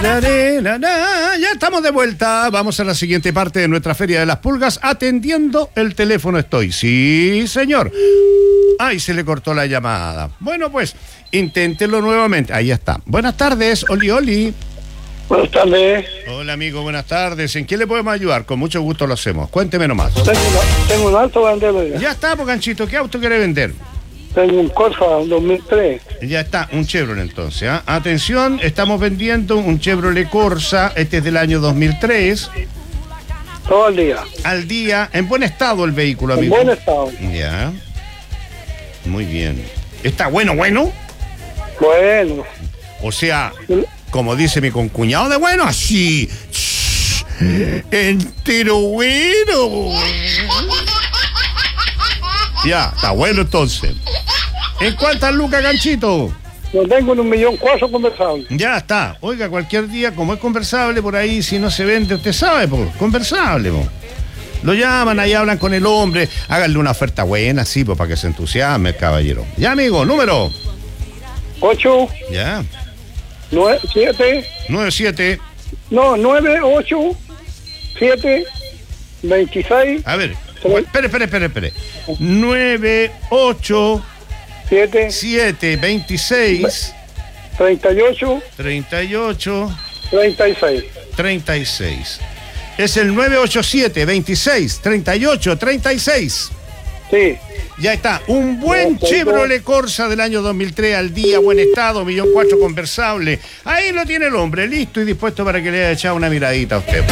Ya estamos de vuelta. Vamos a la siguiente parte de nuestra Feria de las Pulgas. Atendiendo el teléfono estoy. Sí, señor. Ay, se le cortó la llamada. Bueno, pues, inténtelo nuevamente. Ahí está. Buenas tardes, Oli Oli. Buenas tardes. Hola, amigo, buenas tardes. ¿En qué le podemos ayudar? Con mucho gusto lo hacemos. Cuénteme nomás. Tengo un auto venderlo. Ya está, pues, Ganchito. ¿Qué auto quiere vender? Tengo un Corsa 2003. Ya está, un Chevrolet entonces. ¿Eh? Atención, estamos vendiendo un Chevrolet Corsa. Este es del año 2003. Todo el día. Al día, en buen estado el vehículo, En amigo. buen estado. Ya. Muy bien. ¿Está bueno? Bueno. O sea, como dice mi concuñado de bueno, así. Entero bueno. Ya, está bueno entonces. ¿En cuántas lucas, Ganchito? Lo tengo en 1.400.000 conversable. Ya está. Oiga, cualquier día, como es conversable por ahí, si no se vende, usted sabe, pues, conversable, pues. Lo llaman, ahí hablan con el hombre, háganle una oferta buena, sí, pues, para que se entusiasme el caballero. Ya, amigo, número. 8. Ya. 9, 7. 97. No, 9, 8, 7, 26. A ver, espere. 9, 8, 7, 7, 26, 38, 38, 36. 36. Es el 987, 26, 38, 36. Sí. Ya está, un buen Chevrolet Corsa del año 2003 al día, buen estado, 1.400.000 conversable. Ahí lo tiene el hombre, listo y dispuesto para que le haya echado una miradita a usted.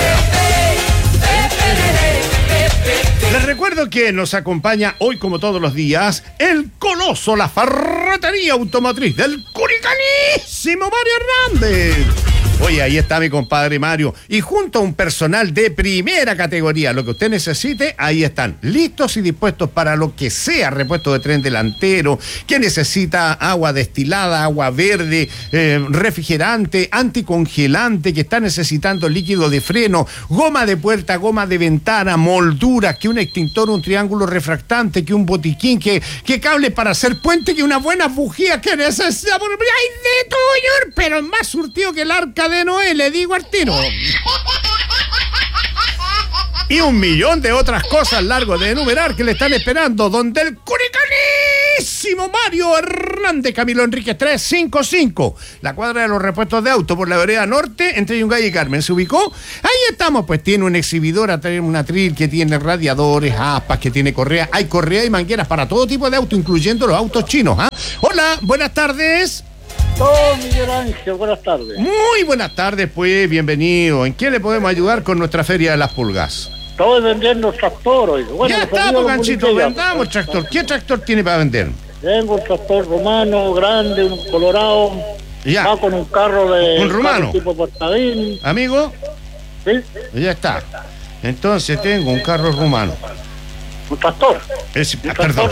Les recuerdo que nos acompaña hoy, como todos los días, el coloso, la ferretería automotriz del Curicanísimo Mario Hernández. Oye, ahí está mi compadre Mario. Y junto a un personal de primera categoría, lo que usted necesite, ahí están, listos y dispuestos para lo que sea. Repuesto de tren delantero, que necesita agua destilada, agua verde, refrigerante, anticongelante, que está necesitando líquido de freno, goma de puerta, goma de ventana, molduras, que un extintor, un triángulo refractante, que un botiquín, que cable para hacer puente, que una buena bujía, que necesita... ¡Ay, de todo, señor! Pero es más surtido que el arca de Noé, le digo al tiro. Y 1.000.000 de otras cosas largo de enumerar que le están esperando donde el Curicanísimo Mario Hernández, Camilo Enríquez 355, la cuadra de los repuestos de auto por la vereda norte entre Yungay y Carmen. ¿Se ubicó? Ahí estamos, pues tiene una exhibidora, tiene una atril que tiene radiadores, aspas, que tiene correa, hay correa y mangueras para todo tipo de auto, incluyendo los autos chinos. ¿Ah? Hola, buenas tardes. Oh, Miguel Ángel, buenas tardes. Muy buenas tardes, pues, bienvenido. ¿En qué le podemos ayudar con nuestra Feria de las Pulgas? Estoy vendiendo tractor hoy. Bueno, ya estamos, Ganchito, vendamos tractor. ¿Qué tractor tiene para vender? Tengo un tractor romano, grande, un colorado. Ya. Va con un carro de... ¿Un rumano? Tipo portadín. ¿Amigo? ¿Sí? Ya está. Entonces tengo un carro rumano. Un tractor. Perdón.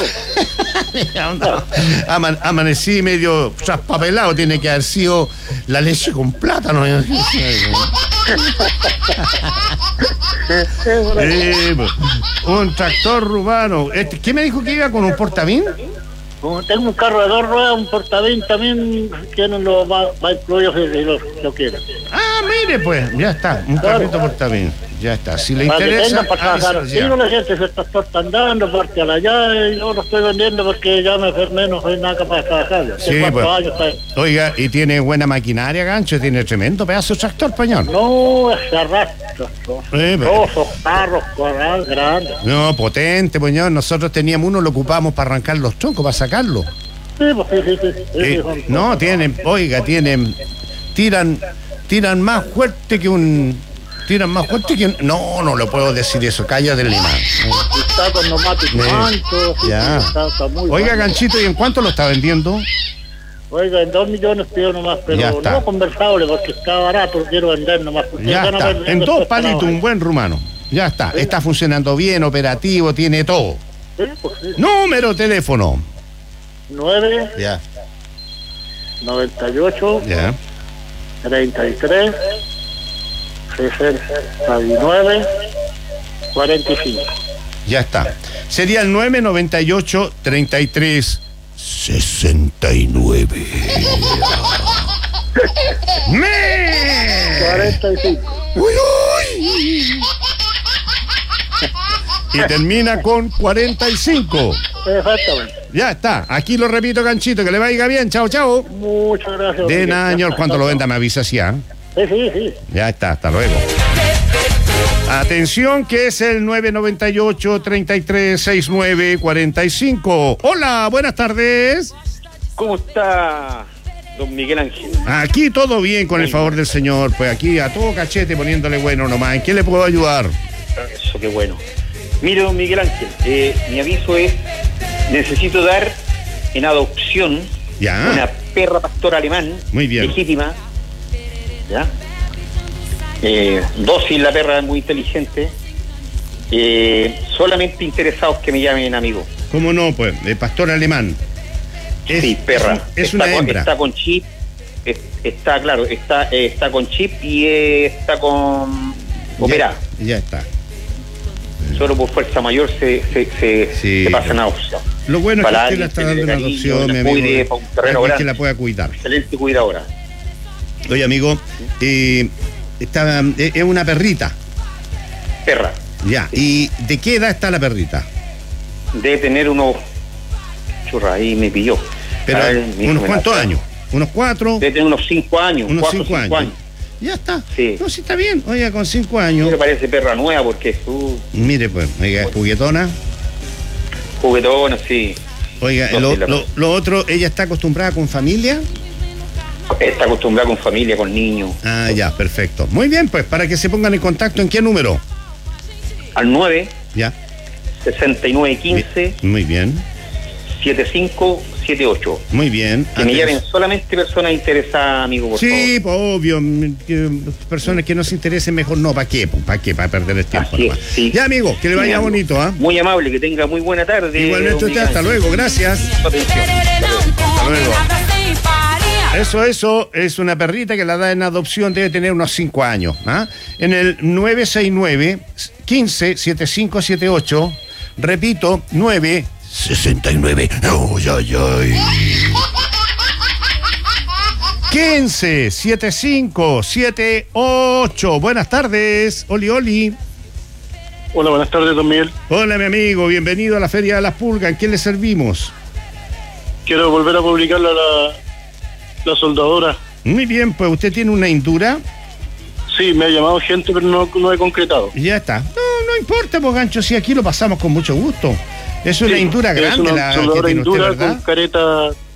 Amanecí medio traspapelado, tiene que haber sido la leche con plátano. Un tractor rumano. ¿Qué me dijo que iba con un portavín? Tengo un carro de 2 ruedas, un portavín también, que no lo va incluido si lo quiere. Ah, mire pues, ya está, un carrito portavín. Ya está, si le para interesa... para trabajar. Digo la gente, si el tractor está andando, parte a la llave, y yo lo estoy vendiendo porque ya me enfermé, no soy nada capaz de trabajar. Sí, pues. Oiga, ¿y tiene buena maquinaria, Gancho? ¿Tiene tremendo pedazo de tractor, pañón? No, se arrastra. Todos esos carros cuadrados grandes. No, potente, pañón. Nosotros teníamos uno, lo ocupábamos para arrancar los troncos, para sacarlo. Sí, pues sí. No, tienen, oiga, tiran más fuerte que un... Tiran más fuerte que... No lo puedo decir eso, cállate el limán. Está con neumático manto. Ya. Está muy oiga, bueno. Ganchito, ¿y en cuánto lo está vendiendo? Oiga, en 2 millones pido nomás, pero no conversable porque está barato, quiero vender nomás. Ya está, en 2 palitos, un buen rumano. Ya está, sí. Está funcionando bien, operativo, tiene todo. Sí, pues sí. Número, teléfono. 9. Ya. 98. Ya. 33. 69 45. Ya está. Sería el 998 33 69. ¡Me! 35. ¡Uy, uy! Y termina con 45. Exactamente. Ya está. Aquí lo repito, Ganchito, que le vaya bien. Chao, chao. Muchas gracias. De Miguel. nada, señor. Cuando lo venda me avisa así, ¿ah? Sí. Ya está, hasta luego. Atención, que es el 998-3369-45. Hola, buenas tardes. ¿Cómo está, don Miguel Ángel? Aquí todo bien, con el favor del señor. Pues aquí a todo cachete poniéndole bueno nomás. ¿En qué le puedo ayudar? Eso, qué bueno. Mire, don Miguel Ángel, mi aviso es, necesito dar en adopción Ya. una perra pastor alemán. Muy bien. Legítima. ¿Ya? Dócil la perra, muy inteligente. Solamente interesados que me llamen amigo. ¿Cómo no? Pues, de pastor alemán. Sí, perra. Es una hembra. Está con chip. Está con chip y está con operada. Ya está. Solo por fuerza mayor se pasan a adopción. Lo bueno es que Para usted la está dando en cariño, adopción, la mi amigo. cuide para un terreno Alguien que grande. la pueda cuidar. Excelente cuidadora. Oye, amigo, es una perrita. Perra. Ya. ¿Y de qué edad está la perrita? Debe tener unos... Churra, ahí me pilló. Pero, A ver, mi hijo ¿unos me cuántos la- años? ¿Unos 4? Debe tener unos 5 años. Unos 4 5 o 5 años. Ya está. Sí. No, sí está bien. Oiga, con 5 Me años. parece perra nueva porque es Mire, pues, oiga, es juguetona. juguetona, sí. Oiga, No, sí, lo otro, ¿ella está acostumbrada con familia? Está acostumbrada con familia, con niños. Ah, ya, perfecto. Muy bien, pues, para que se pongan en contacto, ¿en qué número? Al 9 Ya. 6915 Muy bien. 7578. Muy bien. Que me Atención. llamen solamente personas interesadas, amigo, por favor. Sí, pues obvio. Personas que no se interesen, mejor no. ¿Para qué? ¿Para qué? Para perder el tiempo. Así es, nomás. sí. Ya, amigo, que le vaya amigo. bonito, ¿ah? Muy amable, que tenga muy buena tarde. Igualmente don usted, Miguel hasta Ángel. luego, gracias. Su atención. Hasta luego. Eso, es una perrita que la da en adopción, debe tener unos 5 años. ¿Ah? En el 969-15-7578, repito, 969. ¡Ay, ay, ay! 15-7578. Buenas tardes, Oli. Hola, buenas tardes, don Miguel. Hola, mi amigo, bienvenido a la Feria de las Pulgas. ¿En qué le servimos? Quiero volver a publicar la soldadora. Muy bien, pues usted tiene una Indura. Sí, me ha llamado gente, pero no he concretado. Ya está. No importa, pues gancho, si aquí lo pasamos con mucho gusto. Es una Indura grande es una la que soldadora tiene usted, Indura ¿verdad? con careta